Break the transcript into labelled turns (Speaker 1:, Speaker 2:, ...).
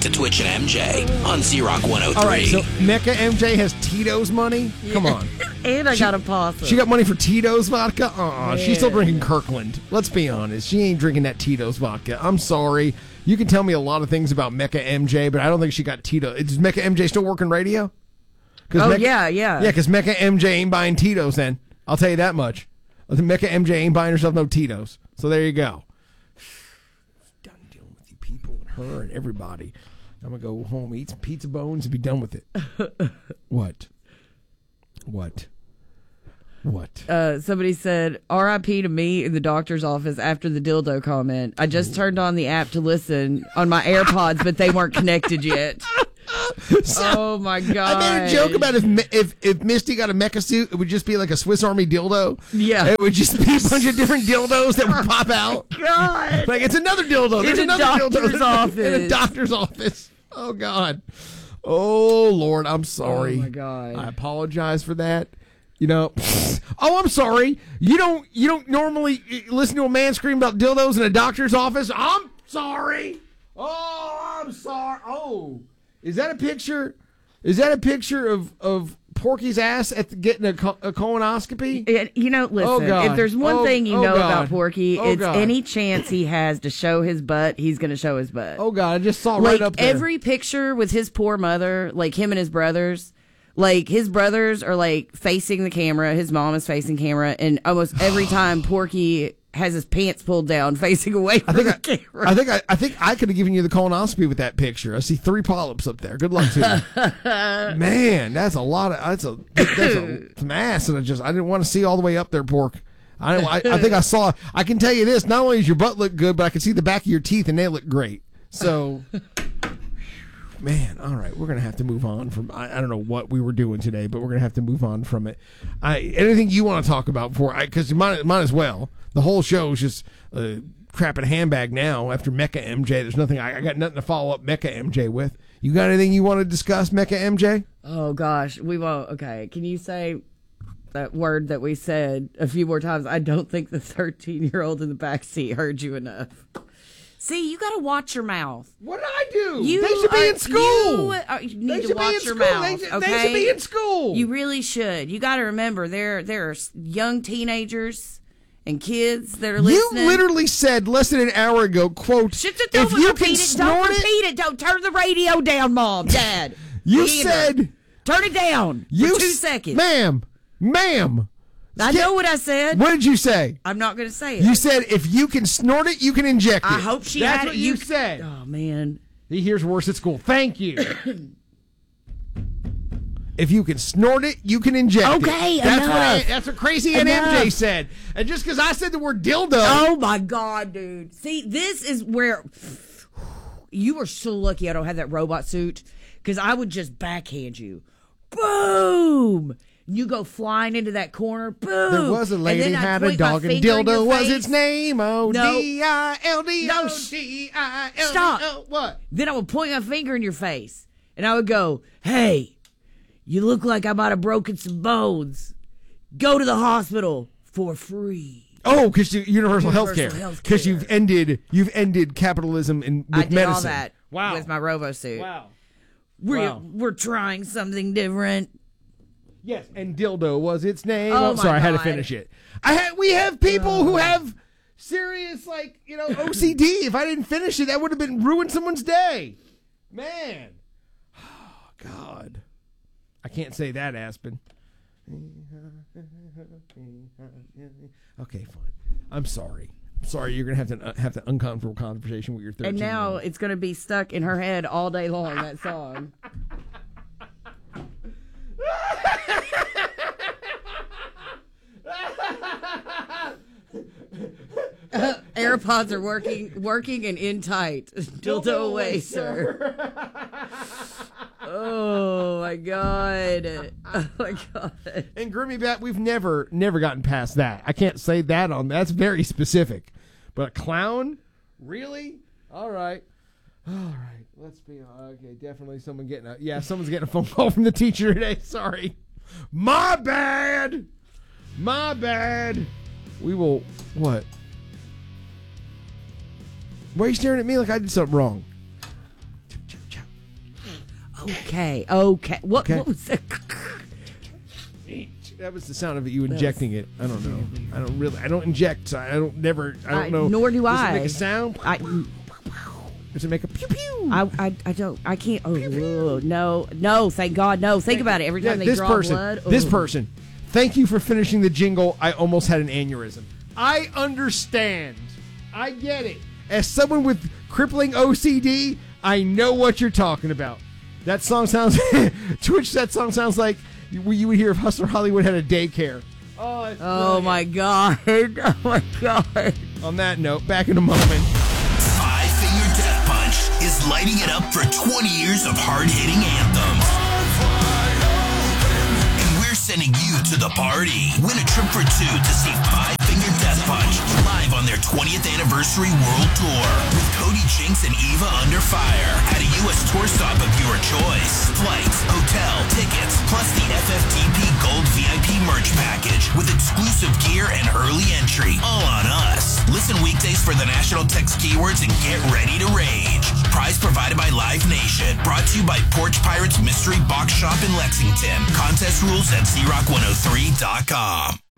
Speaker 1: to Twitch and MJ on Z-Rock 103.
Speaker 2: All right, so Mecca MJ has Tito's money? Come on.
Speaker 3: And I got a possum.
Speaker 2: She got money for Tito's vodka? She's still drinking Kirkland. Let's be honest. She ain't drinking that Tito's vodka. I'm sorry. You can tell me a lot of things about Mecca MJ, but I don't think she got Tito. Does Mecca MJ still working radio?
Speaker 3: Yeah.
Speaker 2: Yeah, because Mecca MJ ain't buying Tito's then. I'll tell you that much. Mecca MJ ain't buying herself no Tito's. So there you go. Done dealing with you people and her and everybody. I'm going to go home, eat some pizza bones, and be done with it. What?
Speaker 3: Somebody said, R.I.P. to me in the doctor's office after the dildo comment. I just turned on the app to listen on my AirPods, but they weren't connected yet. Oh, my God.
Speaker 2: I made a joke about if Misty got a mecha suit, it would just be like a Swiss Army dildo.
Speaker 3: Yeah.
Speaker 2: It would just be a bunch of different dildos that would pop out.
Speaker 3: God.
Speaker 2: Like, it's another dildo. There's
Speaker 3: In a
Speaker 2: another
Speaker 3: doctor's
Speaker 2: dildo.
Speaker 3: office.
Speaker 2: In a doctor's office. Oh, God. Oh, Lord, I'm sorry.
Speaker 3: Oh, my God.
Speaker 2: I apologize for that. You know, I'm sorry. You don't normally listen to a man scream about dildos in a doctor's office. I'm sorry. Oh, I'm sorry. Oh, is that a picture? Is that a picture of Porky's ass at getting a colonoscopy?
Speaker 3: Listen, if there's one thing you know about Porky, it's
Speaker 2: God.
Speaker 3: Any chance he has to show his butt, he's going to show his butt.
Speaker 2: Oh, God, I just saw right up there.
Speaker 3: Every picture with his poor mother, like him and his brothers, like his brothers are like facing the camera, his mom is facing camera, and almost every time Porky has his pants pulled down, facing away from the camera.
Speaker 2: I think I could have given you the colonoscopy with that picture. I see 3 polyps up there. Good luck to you. Man, that's a lot of some ass, and I didn't want to see all the way up there, Pork. I think I saw. I can tell you this: not only does your butt look good, but I can see the back of your teeth, and they look great. So. Man, all right, we're going to have to move on from, I don't know what we were doing today, but we're going to have to move on from it. Anything you want to talk about before, because you might as well. The whole show is just crap in a handbag now after Mecca MJ. There's nothing, I got nothing to follow up Mecca MJ with. You got anything you want to discuss, Mecca MJ?
Speaker 3: Oh, gosh, we won't. Okay, can you say that word that we said a few more times? I don't think the 13-year-old in the backseat heard you enough. See, you got to watch your mouth.
Speaker 2: What did I do?
Speaker 3: They
Speaker 2: should be in school.
Speaker 3: You need to watch your mouth.
Speaker 2: They
Speaker 3: okay?
Speaker 2: should be in school.
Speaker 3: You really should. You got to remember, there are young teenagers and kids that are listening.
Speaker 2: You literally said less than an hour ago, quote,
Speaker 3: if you can snort it, don't turn the radio down, Mom, Dad.
Speaker 2: You said.
Speaker 3: Turn it down for 2 seconds.
Speaker 2: Ma'am.
Speaker 3: I know what I said.
Speaker 2: What did you say?
Speaker 3: I'm not going to say it.
Speaker 2: You said if you can snort it, you can inject it.
Speaker 3: I hope she
Speaker 2: That's
Speaker 3: had
Speaker 2: what
Speaker 3: it.
Speaker 2: you said.
Speaker 3: Oh, man.
Speaker 2: He hears worse at school. Thank you. If you can snort it, you can inject it.
Speaker 3: Okay, enough.
Speaker 2: That's what Crazy and MJ said. And just because I said the word dildo.
Speaker 3: Oh, my God, dude. See, this is where you are so lucky I don't have that robot suit, because I would just backhand you. Boom! You go flying into that corner. Boom!
Speaker 2: There was a lady had a dog and dildo was its name. O-D-I-L-D-O.
Speaker 3: Stop.
Speaker 2: What?
Speaker 3: Then I would point my finger in your face, and I would go, hey, you look like I might have broken some bones. Go to the hospital for free.
Speaker 2: Oh, because universal health care. Because
Speaker 3: healthcare.
Speaker 2: you've ended capitalism with
Speaker 3: I did
Speaker 2: medicine.
Speaker 3: all that with my robo suit.
Speaker 2: Wow.
Speaker 3: We're trying something different.
Speaker 2: Yes, and dildo was its name.
Speaker 3: Oh,
Speaker 2: Sorry,
Speaker 3: my
Speaker 2: I had to
Speaker 3: God.
Speaker 2: finish it. We have people who have serious, OCD. If I didn't finish it, that would have been ruined someone's day. Man. Oh, God. I can't say that, Aspen. Okay, fine. I'm sorry. You're gonna have to uncomfortable conversation with your 13.
Speaker 3: And now it's going to be stuck in her head all day long, that song. AirPods are working and in tight. Dildo away, sir. Oh my God. Oh my God.
Speaker 2: And Grimmy Bat, we've never gotten past that. I can't say that on that's very specific. But a clown? Really? All right. Let's be okay. Definitely someone's getting a phone call from the teacher today. Sorry. My bad. We will what? Why are you staring at me like I did something wrong?
Speaker 3: Okay. What was that?
Speaker 2: That was the sound of you injecting it. I don't know. I don't inject. So I don't know.
Speaker 3: Nor do I.
Speaker 2: Does it make a sound? Does it make a pew pew?
Speaker 3: I can't. Oh, no. Thank God, no. Think about it. Every time they draw blood.
Speaker 2: This person. Thank you for finishing the jingle. I almost had an aneurysm. I understand. I get it. As someone with crippling OCD, I know what you're talking about. That song sounds... Twitch, that song sounds like you would hear if Hustler Hollywood had a daycare.
Speaker 3: Oh my God. Oh, my God.
Speaker 2: On that note, back in a moment.
Speaker 1: Five Finger Death Punch is lighting it up for 20 years of hard-hitting anthems. And we're sending you to the party. Win a trip for two to see Five Finger Death Punch live on their 20th anniversary world tour with Cody Jinks and Eva Under Fire at a U.S. tour stop of your choice. Flights, hotel, tickets, plus the FFTP Gold VIP merch package with exclusive gear and early entry. All on us. Listen weekdays for the national text keywords and get ready to rage. Prize provided by Live Nation. Brought to you by Porch Pirates Mystery Box Shop in Lexington. Contest rules at ZRock103.com.